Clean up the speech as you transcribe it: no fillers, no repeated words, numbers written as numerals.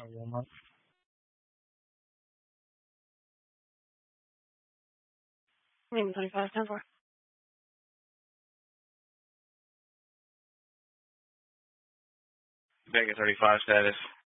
Walmart. Maybe 25, 10 for. Vega 35 status.